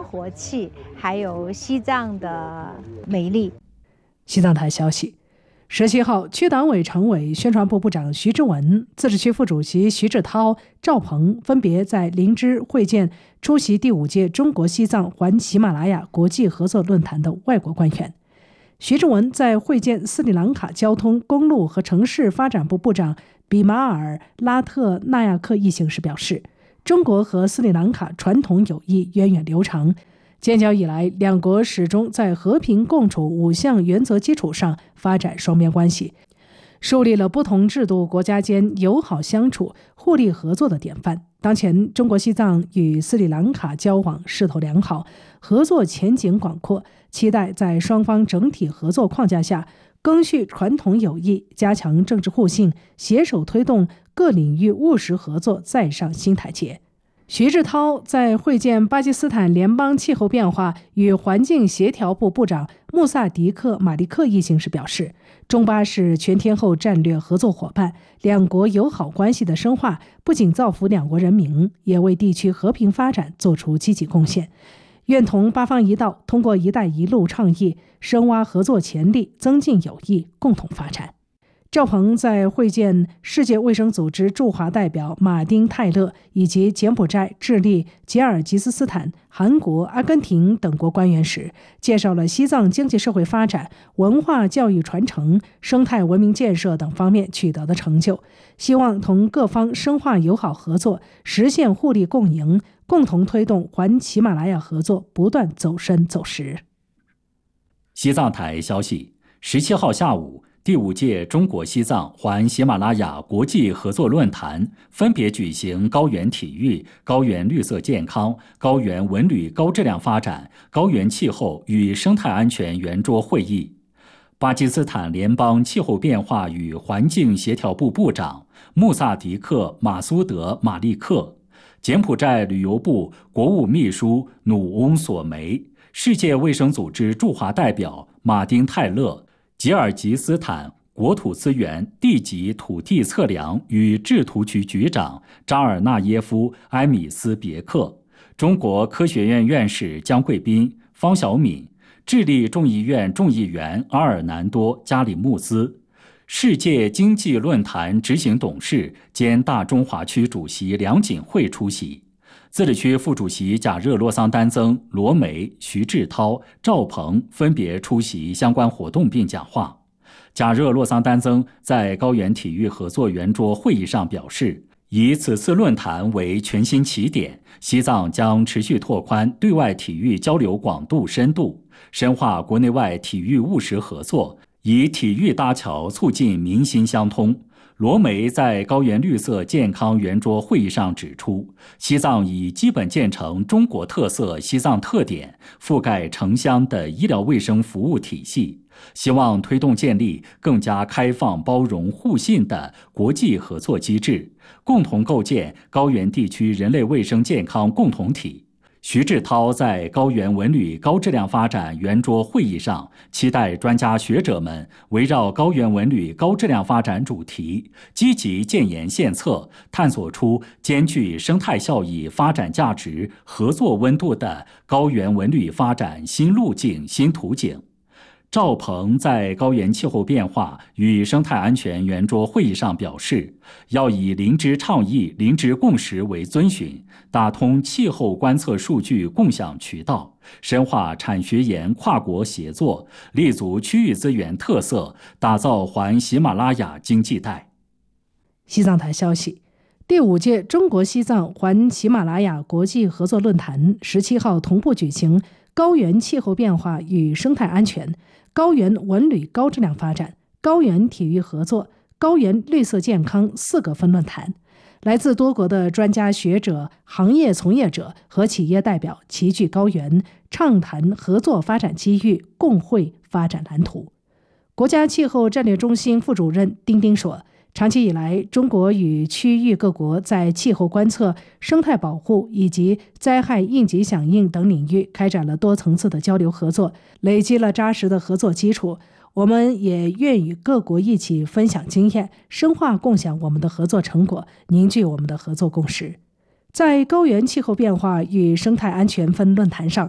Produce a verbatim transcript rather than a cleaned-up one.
活气，还有西藏的美丽。 西藏台消息，十七号，区党委常委、宣传部部长徐志文、自治区副主席徐志涛、赵鹏分别在林芝会见出席第五届中国西藏环喜马拉雅国际合作论坛的外国官员。徐志文在会见斯里兰卡交通、公路和城市发展部部长比马尔拉特纳亚克一行时表示，中国和斯里兰卡传统友谊源远流长，建交以来，两国始终在和平共处五项原则基础上发展双边关系，树立了不同制度国家间友好相处、互利合作的典范。当前，中国西藏与斯里兰卡交往势头良好，合作前景广阔，期待在双方整体合作框架下，赓续传统友谊，加强政治互信，携手推动各领域务实合作再上新台阶。徐志涛在会见巴基斯坦联邦气候变化与环境协调部部长穆萨迪克·马利克一行时表示，中巴是全天候战略合作伙伴，两国友好关系的深化不仅造福两国人民，也为地区和平发展做出积极贡献。愿同八方一道，通过“一带一路”倡议，深挖合作潜力，增进友谊，共同发展。赵鹏在会见世界卫生组织驻华代表马丁·泰勒以及柬埔寨、智利、吉尔吉斯斯坦、韩国、阿根廷等国官员时，介绍了西藏经济社会发展、文化教育传承、生态文明建设等方面取得的成就，希望同各方深化友好合作，实现互利共赢，共同推动环喜马拉雅合作不断走深走实。 西藏台消息，十七号下午，第五届中国西藏环喜马拉雅国际合作论坛分别举行高原体育、高原绿色健康、高原文旅高质量发展、高原气候与生态安全圆桌会议。巴基斯坦联邦气候变化与环境协调部部长穆萨迪克·马苏德·马利克、柬埔寨旅游部国务秘书努翁索梅、世界卫生组织驻华代表马丁·泰勒、吉尔吉斯斯坦国土资源地级土地测量与制图局局长扎尔纳耶夫·埃米斯别克、中国科学院院士姜贵斌、方晓敏、智利众议院众议员阿尔南多·加里穆斯、世界经济论坛执行董事兼大中华区主席梁锦惠出席。自治区副主席贾热洛桑丹增、罗梅、徐志涛、赵鹏分别出席相关活动并讲话。贾热洛桑丹增在高原体育合作圆桌会议上表示，以此次论坛为全新起点，西藏将持续拓宽对外体育交流广度深度，深化国内外体育务实合作，以体育搭桥，促进民心相通。罗梅在高原绿色健康圆桌会议上指出，西藏已基本建成中国特色西藏特点、覆盖城乡的医疗卫生服务体系，希望推动建立更加开放、包容、互信的国际合作机制，共同构建高原地区人类卫生健康共同体。徐志涛在高原文旅高质量发展圆桌会议上，期待专家学者们围绕高原文旅高质量发展主题，积极建言献策，探索出兼具生态效益、发展价值、合作温度的高原文旅发展新路径、新图景。赵鹏在高原气候变化与生态安全圆桌会议上表示，要以林芝倡议、林芝共识为遵循，打通气候观测数据共享渠道，深化产学研跨国协作，立足区域资源特色，打造环喜马拉雅经济带。 西藏台消息，第五届中国西藏环喜马拉雅国际合作论坛十七号同步举行高原气候变化与生态安全、高原文旅高质量发展、高原体育合作、高原绿色健康四个分论坛。来自多国的专家学者、行业从业者和企业代表齐聚高原，畅谈合作发展机遇，共绘发展蓝图。国家气候战略中心副主任丁丁说，长期以来，中国与区域各国在气候观测、生态保护以及灾害应急响应等领域开展了多层次的交流合作，累积了扎实的合作基础。我们也愿与各国一起分享经验，深化共享我们的合作成果，凝聚我们的合作共识。在高原气候变化与生态安全分论坛上，